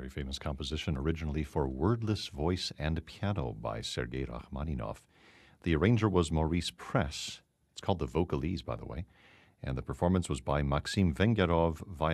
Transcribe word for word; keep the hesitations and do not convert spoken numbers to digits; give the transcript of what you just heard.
very famous composition originally for wordless voice and piano by Sergei Rachmaninoff. The arranger was Maurice Press. It's called the Vocalese, by the way. And the performance was by Maxim Vengerov via